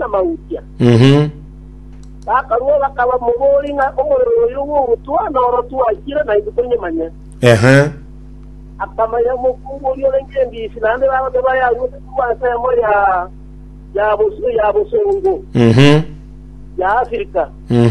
mautia akaruo bakaba mugori nga omuriro y'ubu tuwa noro tuwakira na ibutonye manya akamaya mukungu yolenge ndisi nande baba ya kwasa moya ya busungu ya Afrika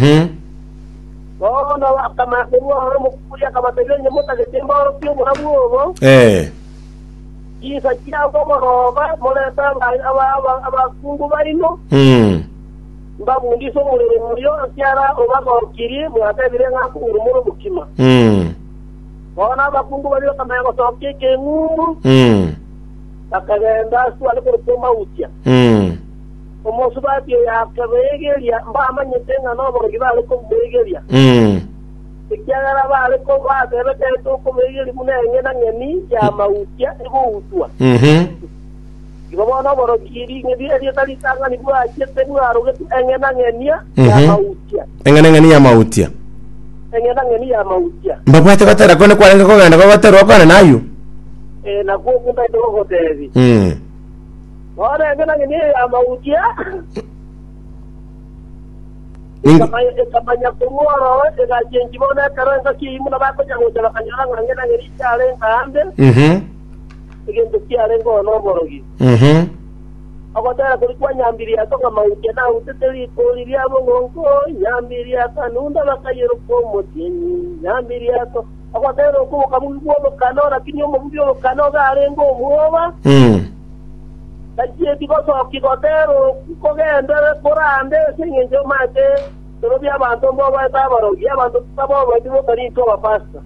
no akama kuwa mukuya kama tegenye mutage tembo pio murabuo isa kia ngomoroba moleta abakungu barino mbabundi so muliro cyara obagokiri muatebire ngaku urumuro bukima bona abakungu bari kamaye soke kengu akagenda swale ko mautia omusubati ya kabegeria mbama nyetenga no bogibale ko begeria ikyagara bale ko batebete to ko begeria munenge na ngeni ya mautia ebutwa ibona borogiri ngedi ari tali tanga ni bwa chete ngaro ke engena ngenia ya mautia engena ya mautia mbapata katara kone kwalenga ko ganda ko batero kana nayo na ko kunda ndo hoteli ora engena ngenia ya mautia kabanya kumoro ega jenji bona karanga ki muna ba ko jango jala kanyanga ngena ngeri chale ande igendo kiare ngo no borogi akotera kuri kwa nyambiri atonga mauke na uteteli koli bya bongo nyambiri akanunda bakayero ko motini nyambiri ato akotera ko kamugo kanora kinyo mubyo kanoga arengo muoba tajie bikoso kikotero ko gendere porande singe mate toro bya bantu mbo ba tabaro bya bantu tabo ba timo kari to bapasta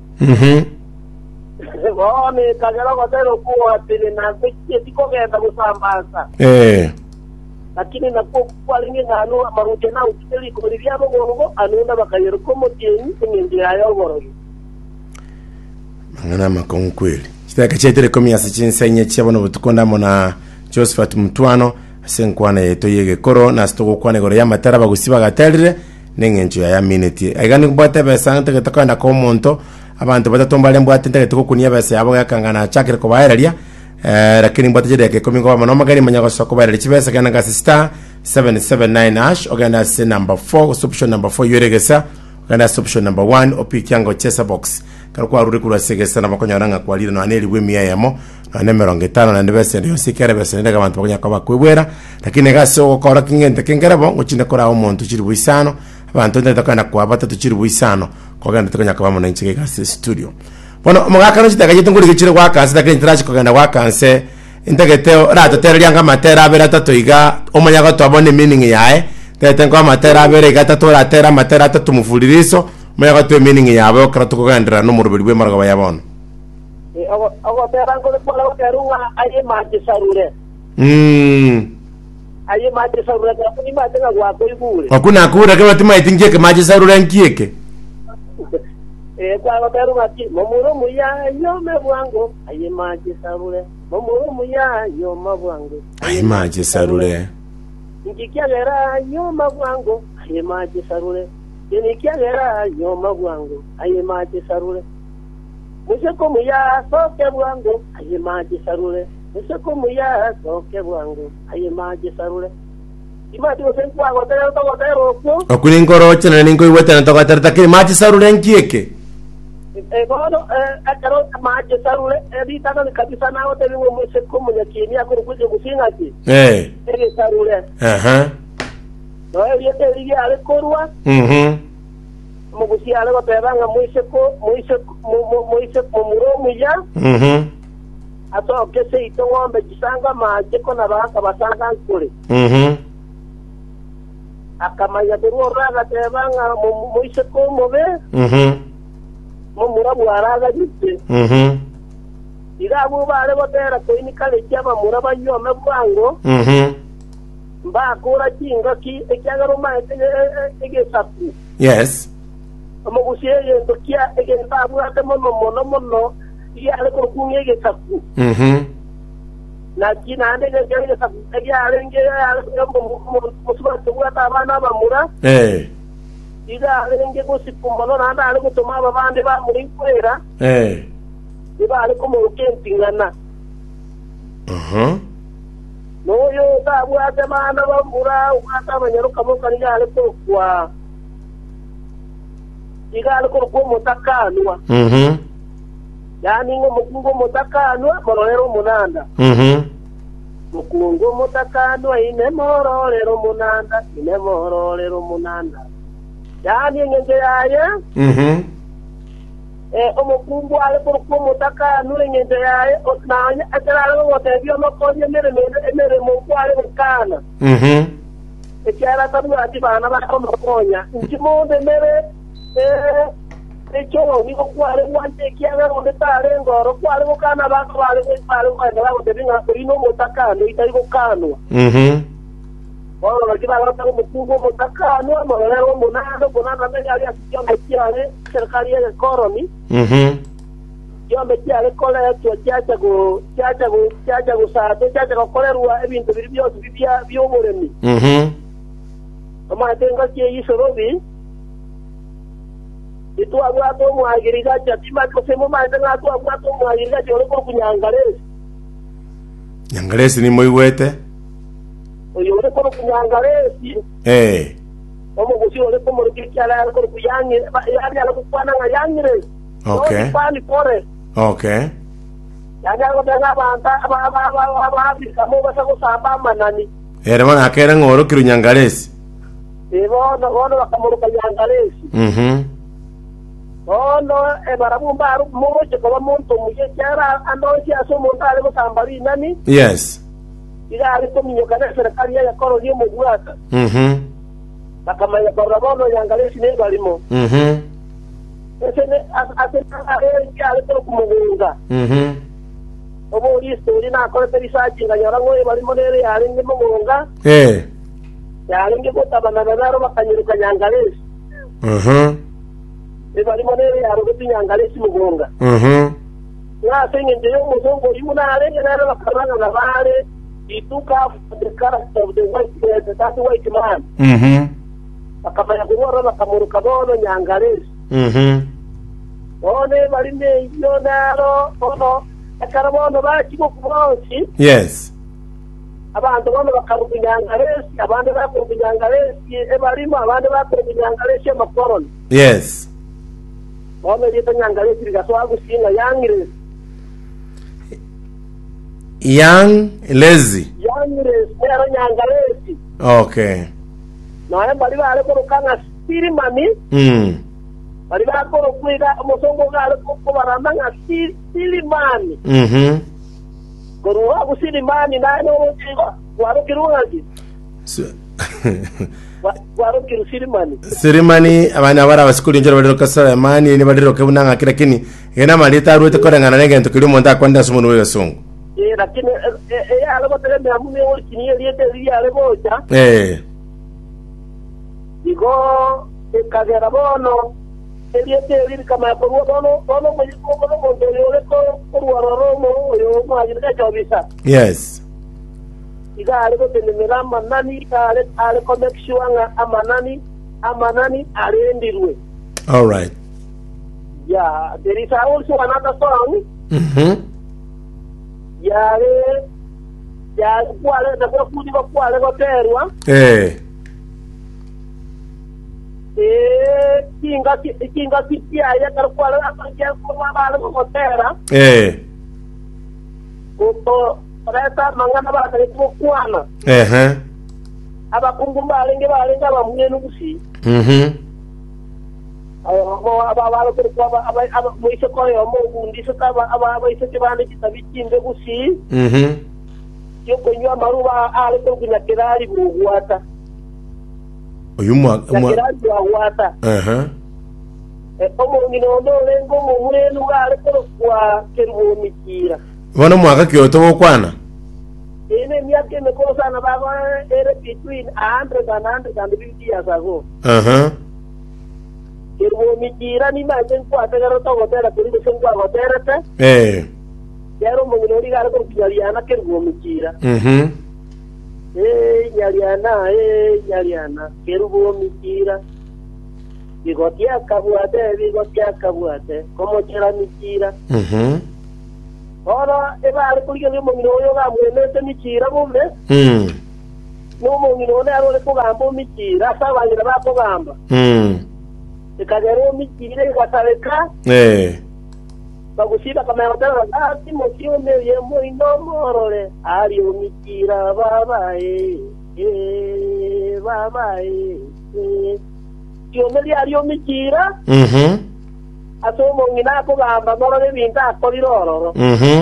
Bone kagera kotero kuwa tele na tiko genda gusambasa lakini nako kwalinge ngano amaruke na uteli ko bya bongo anunda bakayero ko motini ngende ayo borogi ngana makongu kweli kitaka chetere komi asichinsenye chabona butukonda mona Josephat Mutwano asenkwana yeto yege koro na stoko kwane goro ya matara bagusiba gatelire nengenjo ya minute agani kubata besante ketakanda ko monto abantu batatombale mbwate ntegeko kunia bese yabo yakangana chakire ko baereria lakini mbwate jede ke komi ngoma no magari manyago soko baereria chibesa kana ga star 779 hash ogana se number 4 option number 4 yoregesa ogana option number 1 opikyango chesa box karukwa aruri kula segesa na makonyaranga kwalira no aneli wemi yamo na nemero 5 na ndebese ndio sikere bese ndega abantu bakonya kwa kwebwera lakini gaso ko rakingente kengerabo nguchinde kora omuntu chiri bwisano abantu ndetaka kwa batatu chiri bwisano koganda tukanya kwa mona nchike ga studio bono mugakano chitaka gitunguri gicire kwa kanse takiri interachi koganda kwa kanse integete rato terlyanga matera abera tatoiga omanyaga twabone meaning yae tete kwa matera abera gatatu ratera matera tatu mufuliriso omanyaga twe meaning yabo krato kogandra no murubiri bwe marga bayabona ago tera ngo kwa terunga aye maji sarure aye maji sarure kwa ni maji ngwa ko ibure hakuna kura kama tima itingie ke maji sarure nkieke kwa batero ngati momuro muya yo mebwango aye maji sarure momuro muya yo mabwango aye maji sarure ngikiagera yo mabwango aye maji sarure nikiagera yo mabwango aye maji sarure museko muya soke bwango aye maji sarure museko muya soke bwango aye maji sarure imati osenkwa gotero ko akuni ngoro chana ningo iweta nataka takiri maji sarure nkieke bono akaro maji sarure editana kabisa na hotel wo museko munya kimia ko kuje gusinga ki ege sarure no yete ige ale korwa mugusi ale gotebanga museko mumuro muya ato kese ito ngombe gisanga maji ko nabaka basanga nkure akamanya tero raga tebanga museko mobe mumura bwaraga gite ira abo bare botera ko ini kale cyaba muraba nyome bwango mba kora kinga ki ekyagaro ma ege sapu yes amugusiye yendo kya ege babu ate mono ya ale ko kungege sapu na kina ande ge sapu ege alenge ale musuba tuwa tabana bamura ida alenge ko sikumbono nanda ale ko toma babande ba muri kwera iba ale ko mo kentingana noyo tabwate bana bambura ukata abanyaruka mu kanigale ko kwa igale ko ko mutakanwa yani ngo mukungo mutakanwa mororero munanda mukungo mutakanwa ine mororero munanda yani ngenge yaye omukungu ale ko mutakanwa ngenge yaye nanya ataralo wotebyo makonye mere mu kwale bukana ekyala tabu ati bana bakomokonya nkimunde mere echo niko kwale wante kiana ronde tare ngoro kwale bukana bako bale kwale bako debinga ino mutakano itari bukanwa kibala ko mukungu mutakano morero munando mbele ali asikyombe cyane serikali ya economy yombe cyane kole cyacha go sato cyacha ko kolerwa ebintu biri byose by'umuremi amatenga cyeyisorobi itu agwato muagiriga chatima ko semo maitenga agwato muagiriga jole ko kunyangalesi nyangalesi ni moiwete oyo le ko kunyangalesi omo gusi ole ko mo kikyala ko kuyangi yani ala ko kwana ngayangire okay pani pore okay yani ko danga banta aba kamo basa ko samba manani era mana akera ngoro kiru nyangalesi ono bakamuru kanyangalesi ono barabumba moje ko bamuntu muje cyara ando cyaso umuntu ari gusambari nani yes ira ari ko minyo kana serikali ya koroni mu gwata bakamanya barabono yangalesi ne balimo ese ne asena ari cyari ko kumugunga obo listori na ko research nganyara ngoye balimo nere yari ngimo munga yari ngiko tabana naro bakanyiruka yangalesi bari monere yaro gutinyangale simugonga na senye ndeyo muzongo yimunare nare bakaranga na bare ituka the character of the white man akamanya kuwora bakamuruka bono nyangale one bari ne yonaro ono akarabono bakiko kubonsi yes abantu bono bakaruka nyangale abandi bakuruka nyangale ebarimo abandi bakuruka nyangale amakoroni yes Ome dito nyangalesi bigaso agusinga yangire. Young lazy. Yangire era nyangalesi. Okay. No bali bale ko kanga sirimani. Bali ba ko kuida mosongo gale ko baramba sirimani. Ko agusirimani na no chiwa. Waro kirungaji. Warukiru sirimani abana bara basikuri njoro badiro kasara mani ni badiro kebunanga kirakini ena malita ruete korangana nenge ntukiri monda kwanda sumuntu we songo lakini alabo tele amume orikini eliete liya leboja digo kagera bono eliete liri kama ko bono mo ndele ko ruaroromo yo mo ajira jobisa yes iga aliko tenemera manani ale connection amanani arendirwe. All right. Yeah, there is also another song. Ya kwale da kwa kudi kwa kwale kwa terwa. Kinga kitia ya kwale apakia kwa bala kwa terra. Kuto Reta mangana ba tare ko kuana. Abakungu balenge bamwe nugusi. Mo abawalo ko aba moise ko yo mo bundi so taba aba ise kibane kitabikinde gusi. Yo ko nywa maruba ale ko kunyakirali bugwata. Oyumwa wata. Omo nginondo lengo mo mwenu ale ko kwa keruo mikira. Wana mwaka kyoto wokwana ene miaka imekolo sana baba ere between 100 and 150 years ago kirwo mikira ni mazen kwa tegaro to gotera kuri sengwa gotera te yaro mungori gara ko kiyariana kirwo mikira nyariana kirwo mikira bigotia kabuate komo chera mikira ora eba kuliga ni mungino yo ga mwene mikira bombe no mungino ne aro ko gambo mikira sabangira ba ko gamba ikagero mikira ikatareka bagusida kama yotera ati mokio ne yemo indomorore ari mikira babae babae yo meli ari mikira aso mongina ko gamba moro de binta ko diroro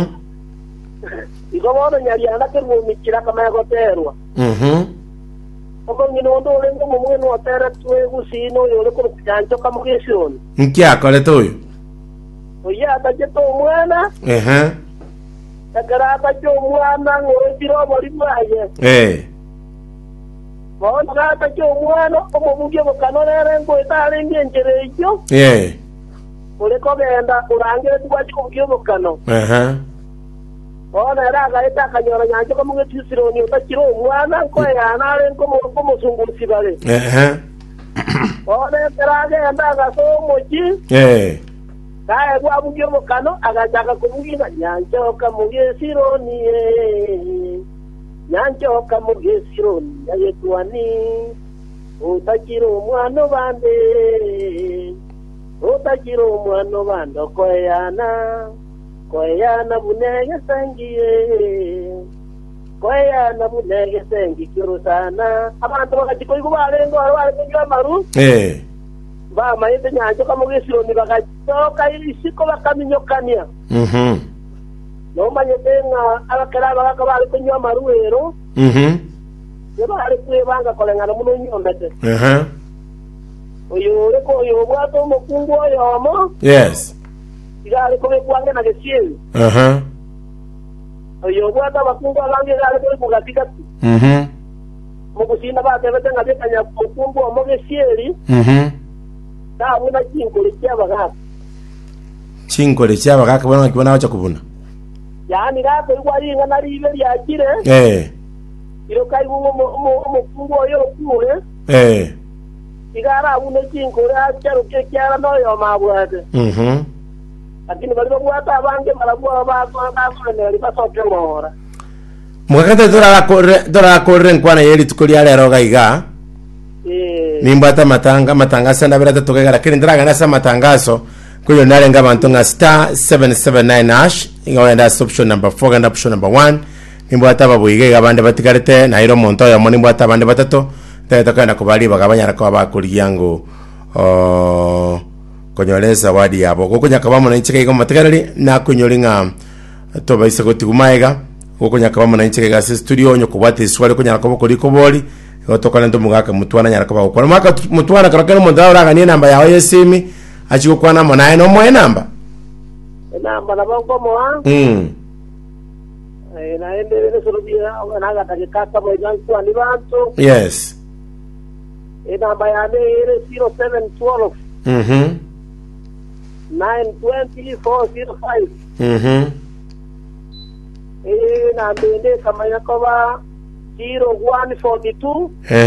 igobono nyari anda ke mikira kama yagoterwa obo ngino ndo lengo mumwe no tera twe gusino yore ko kancho kama gesyon nkia kole toyo oya tajeto mwana takara tajo mwana ngore tiro bori maye bona gata tajo mwana obo mugye bokanore ngo itare ngenjere icyo ule ko genda urangire twaje kubyo bokano bona raga ita kanyora nyanjo ko mugye tisironi utakiro mwana ko yana ale ko musungurisi bare bona raga enda gaso mochi kaya kwa mugye bokano agachaka kubugira nyanjo ka mugye sironi nyanjo ka mugye sironi yetwani utakiro mwana bande utakiro mwana bando koyana bunege sengi kirusana abantu bakatiko ikubarengo bari kugira maru ba mayete nyanjo kama gesiro ni bakatoka isiko bakaminyokania no manyetenga abakara bakabali kunywa maruero bari kwebanga kolengana muno nyombete oyo reko yo bwato mukungu yomo yes igale ko bekwange na gesiel oyo bwato bakungu abange gale ko kugatika mukusina ba tebete ngabekanya mukungu omo gesieli na una chinkole cyabagaka bona kibona acha kubuna yani gato igwaringa nari ibe yakire iro kai mukungu oyo kuwe igara une chinkole acharo kekyara no yo mabwate lakini bali babwata abange barabwa bakonda basoke mora mwakata dora korre nkwana yeli tukulia lero gaiga nimbata matangazo ndabira tukegara kiri ndiraga nasa matangazo kuyo nalenga abantu nga *779# ingawenda option number 4 and option number 1 nimbata babuige abande batigarete na iro monto ya moni mbata abande batato tayatokana kubali bagabanya ko abakuriyango konyoleza wadi yabo gokunya kabamo na inchike ko matagarali na kunyolinga to baise ko tigumaega gokunya kabamo na inchike ga studio nyo kubate swali kunya ko koliko boli otokana ndo mugaka mutwana nyara ko bakora maka mutwana karakana mondao raga ni namba yawe yesimi achiko kwana mona eno mo namba na bongo mo na ende sorobia na ga takaka mo jangu ani bantu yes namba ya ne 0712 92405 na mbende kama yakoba 0142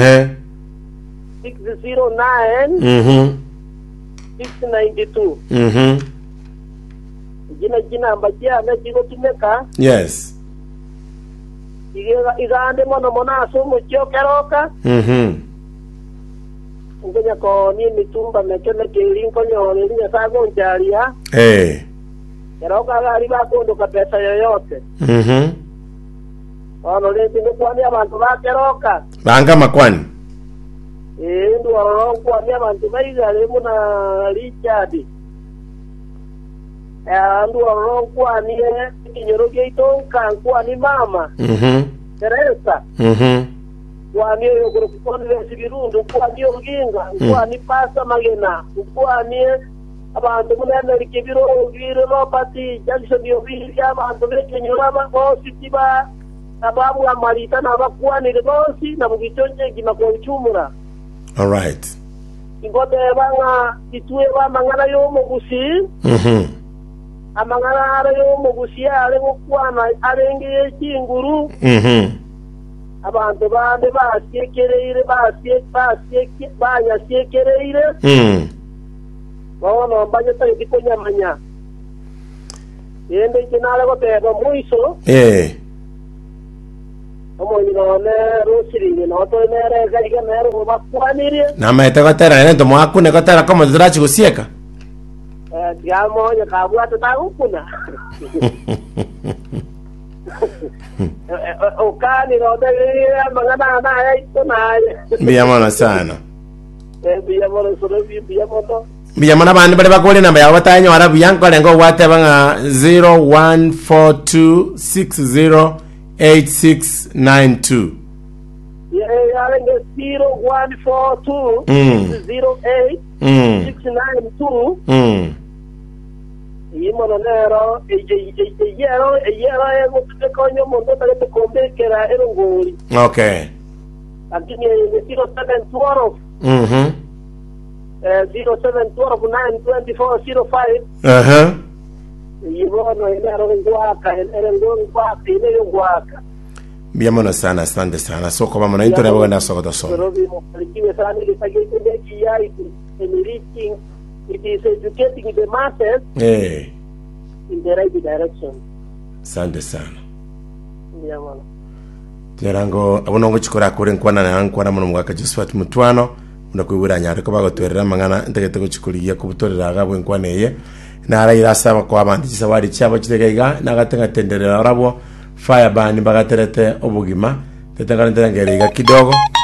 609 692 jina ambajia na jigo tumeka yes igande mona asumu chokeroka ngenya ko ni mitumba mekeme kilinko nyone ni sago njaria keroka gari ba kondo ka pesa yoyote ono leti ni kwani abantu bakeroka banga makwani ndio wao kwani abantu baigale muna Richard ndio wao kwani kinyoroge itonka kwani mama Teresa kwani yo kuronde sibirundu kwani oginga kwani pasa magena kwani abantu munene likibiro biro lopati jalso dio biya abantu bekenyora ba ositiba ababu amarita na bakwani rebosi na bugitonje gimako chumura all right ingote banga itue ba mangana yo mugusi amangana yo mugusi ale gukwana arenge kinguru abantu bande basiekereire banya siekereire bono mbanye tari konyamanya Yende kinale ko tebo mwiso. Omo inone rosiri no to nere ga nere ko bakwanire. Na maite ko tera ne to mwakune ko tera como drachi kusieka. Tiamo ya kabwa tutagukuna. Okani no de mangana na ito na. Biyamona sana. Biyamona solo biyamona. Biyamona bandi bali bakole namba ya batanyo arabu yanko lengo wate banga 0142608692. Yeah, 0142 08 Imononero yero ego tekonyo mondo tale kombekera erongori. Okay. Akini 0712 0712 Yibono enero ngwaka enero ngwaka ile ngwaka. Biyamona sana, asante sana. Soko mama na intore bwana soko so. Robi mo alikiwe sana ile sagete ndeki ya reaching. It is educating the masses in the right direction. Sande sana. Yeah, man. Terango abonongo chikora kore nkwana na nkwana muno mwaka Josephat Mutwano unakwibura nyare ko bagotwerera mangana ntegete ko chikuriye kubutorera agabwe nkwana ye na arayira saba ko abandi gisawari cyabo kitegaiga nagatenga tenderera rabo fireband bagaterete obugima tetanga nderangere kidogo